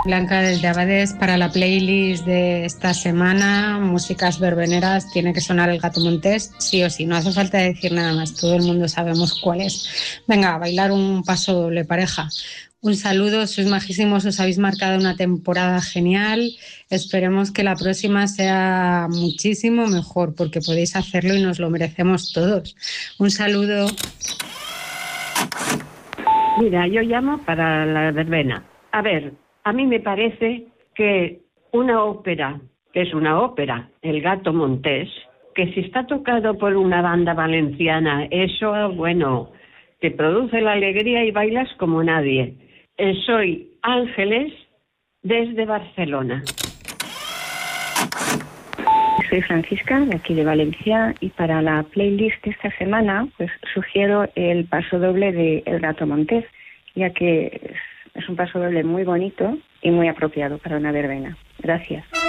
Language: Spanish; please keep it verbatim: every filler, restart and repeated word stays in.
Blanca desde Abades, para la playlist de esta semana, músicas verbeneras, tiene que sonar el Gato Montés, sí o sí, no hace falta decir nada más, todo el mundo sabemos cuál es. Venga, a bailar un paso doble, pareja. Un saludo, sois majísimos, os habéis marcado una temporada genial, esperemos que la próxima sea muchísimo mejor, porque podéis hacerlo y nos lo merecemos todos. Un saludo. Mira, yo llamo para la verbena. A ver, a mí me parece que una ópera, que es una ópera, El Gato Montés, que si está tocado por una banda valenciana, eso, bueno, te produce la alegría y bailas como nadie. Eh, soy Ángeles desde Barcelona. Soy Francisca, de aquí de Valencia, y para la playlist de esta semana, pues sugiero el paso doble de El Gato Montés, ya que es, es un paso doble muy bonito y muy apropiado para una verbena. Gracias.